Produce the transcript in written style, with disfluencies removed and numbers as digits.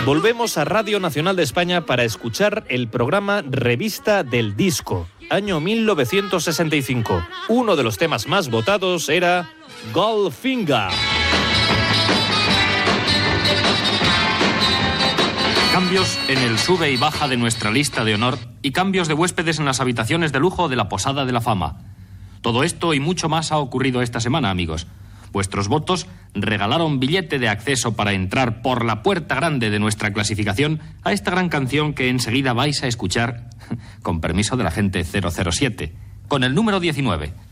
Volvemos a Radio Nacional de España para escuchar el programa Revista del Disco, año 1965. Uno de los temas más votados era Goldfinger. Cambios en el sube y baja de nuestra lista de honor y cambios de huéspedes en las habitaciones de lujo de la Posada de la Fama. Todo esto y mucho más ha ocurrido esta semana, amigos. Vuestros votos regalaron billete de acceso para entrar por la puerta grande de nuestra clasificación a esta gran canción que enseguida vais a escuchar, con permiso de la gente 007, con el número 19.